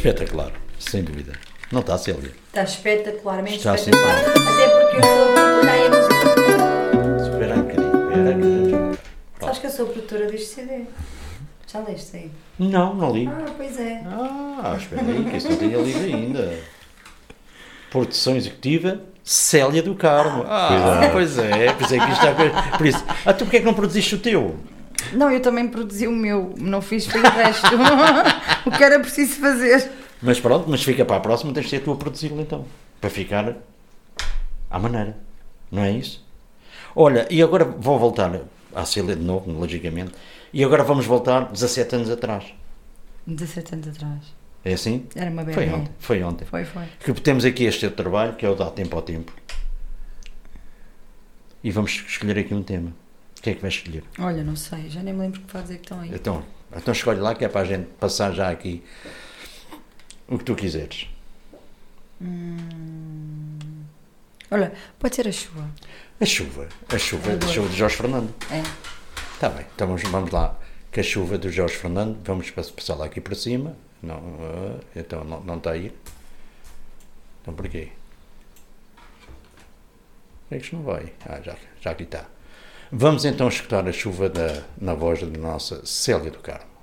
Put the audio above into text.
espetacular, sem dúvida. Não está, Célia? Está espetacularmente Está, sim, espetacular. Até porque eu sou produtora e a música. Espera um bocadinho. Sabes que eu sou produtora deste CD? Já leste aí? Não li. Ah, pois é. Espera aí, que isso não tinha lido ainda. Produção executiva, Célia do Carmo. Pois é que isto está... Por isso, tu porquê é que não produziste o teu? Não, eu também produzi o meu, não fiz foi o resto. O que era preciso fazer. Mas pronto, mas fica para a próxima, tens de ser tu a produzi-lo então. Para ficar à maneira. Não é isso? Olha, e agora vou voltar à Célia de novo, logicamente. E agora vamos voltar 17 anos atrás. 17 anos atrás. É assim? Era uma bebê. Foi ontem. Foi. Que temos aqui este teu trabalho, que é o Dá Tempo ao Tempo. E vamos escolher aqui um tema. O que é que vais escolher? Olha, não sei, já nem me lembro o que vai dizer que estão aí. Então escolhe lá, que é para a gente passar já aqui o que tu quiseres. Olha, pode ser a chuva. A chuva de Jorge Fernando. É. Está bem, então vamos lá. Que a chuva do Jorge Fernando, vamos passar lá aqui para cima. Não, então não está aí. Então porquê? Por que é que isto não vai? Já aqui está. Vamos então escutar a chuva na voz da nossa Célia do Carmo.